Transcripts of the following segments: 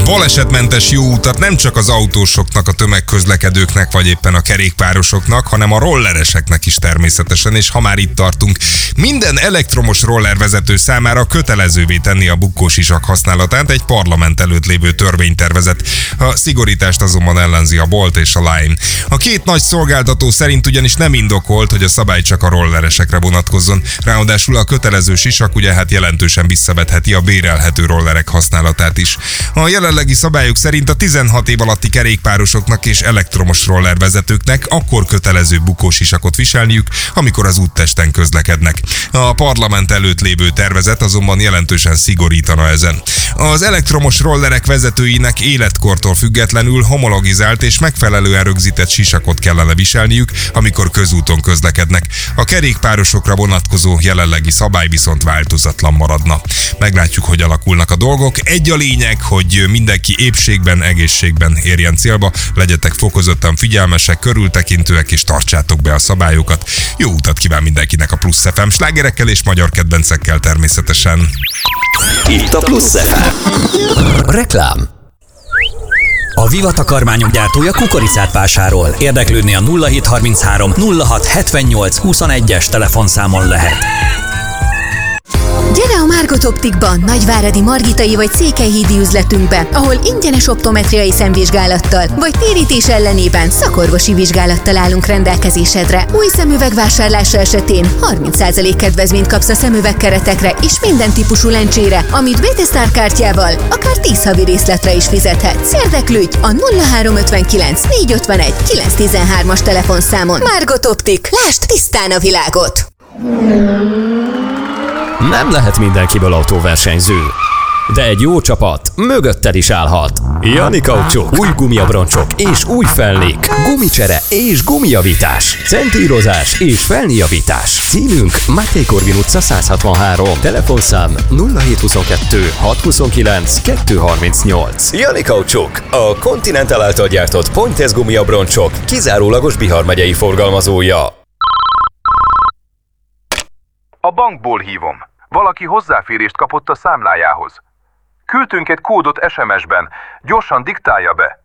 Balesetmentes jó utat nem csak az autósoknak, a tömegközlekedőknek, vagy éppen a kerékpárosoknak, hanem a rollereseknek is természetesen, és ha már itt tartunk, minden elektromos rollervezető számára kötelezővé tenni a bukósisak használatát egy parlament előtt lévő törvénytervezet. A szigorítást azonban ellenzi a Bolt és a Lime. A két nagy szolgáltató szerint ugyanis nem indokolt, hogy a szabály csak a rolleresekre vonatkozzon. Ráadásul a kötelező sisak ugye jelentősen visszavetheti a bérelhető rollerek használatát is. A jelenlegi szabályok szerint a 16 év alatti kerékpárosoknak és elektromos rollervezetőknek akkor kötelező bukósisakot viselniük, amikor az úttesten közlekednek. A parlament előtt lévő tervezet azonban jelentősen szigorítana ezen. Az elektromos rollerek vezetőinek életkortól függetlenül homologizált és megfelelően rögzített sisakot kellene viselniük, amikor közúton közlekednek. A kerékpárosokra vonatkozó jelenlegi szabály viszont változatlan maradna. Meglátjuk, hogy alakulnak a dolgok. Egy a lényeg, hogy mindenki épségben, egészségben érjen célba, legyetek fokozottan figyelmesek, körültekintőek és tartsátok be a szabályokat. Jó utat kíván mindenkinek a Plusz FM slágerekkel és magyar kedvencekkel természetesen. Itt a Plusz FM. Reklám. A Viva takarmányok gyártója kukoricát vásárol. Érdeklődni a 0733 06 78 21-es telefonszámon lehet. Gyere a Margot Optikba, Nagyváradi Margitai vagy Székelyhídi üzletünkbe, ahol ingyenes optometriai szemvizsgálattal vagy térítés ellenében szakorvosi vizsgálattal állunk rendelkezésedre. Új szemüveg vásárlása esetén 30% kedvezményt kapsz a szemüvegkeretekre és minden típusú lencsére, amit BT-Star kártyával akár 10 havi részletre is fizethetsz. Érdeklődj a 0359 451 913-as telefonszámon. Margot Optik, lásd tisztán a világot! Nem lehet mindenkiből autóversenyző, de egy jó csapat mögötted is állhat. Jani Kaucsuk, új gumiabroncsok és új felnék, gumicsere és gumijavítás, centírozás és felnéjavítás. Címünk Máté Korvin utca 163, telefonszám 0722 629 238. Jani Kaucsuk, a Continental által gyártott Pointez gumiabroncsok kizárólagos Bihar megyei forgalmazója. A bankból hívom. Valaki hozzáférést kapott a számlájához. Küldtünk egy kódot SMS-ben. Gyorsan diktálja be.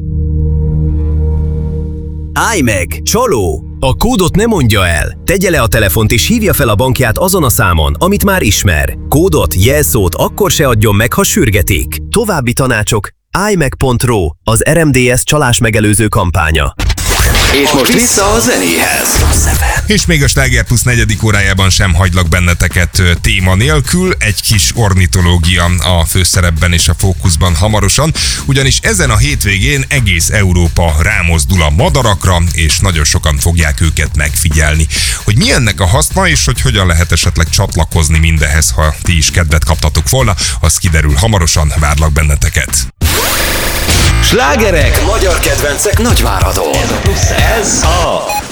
Állj meg! Csaló! A kódot ne mondja el. Tegye le a telefont és hívja fel a bankját azon a számon, amit már ismer. Kódot, jelszót akkor se adjon meg, ha sürgetik. További tanácsok: állymeg.ro, az RMDS csalás megelőző kampánya. És most vissza a zenéhez. És még a Sláger Plusz 4. órájában sem hagylak benneteket téma nélkül, egy kis ornitológia a főszerepben és a fókuszban hamarosan, ugyanis ezen a hétvégén egész Európa rámozdul a madarakra, és nagyon sokan fogják őket megfigyelni. Hogy mi ennek a haszna, és hogy hogyan lehet esetleg csatlakozni mindehez, ha ti is kedvet kaptatok volna, az kiderül hamarosan, várlak benneteket. Slágerek, magyar kedvencek Nagyváradon. Ez a